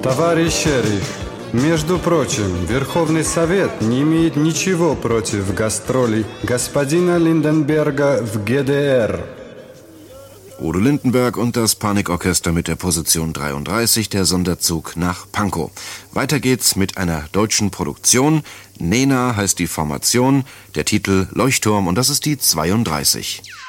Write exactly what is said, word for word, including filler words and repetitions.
Товарищ шериф, между прочим, Верховный Совет не имеет ничего против гастролей господина Lindenberger в G D R. Udo Lindenberg und das Panikorchester mit der Position dreiunddreißig, der Sonderzug nach Pankow. Weiter geht's mit einer deutschen Produktion. Nena heißt die Formation, der Titel Leuchtturm und das ist die zweiunddreißig.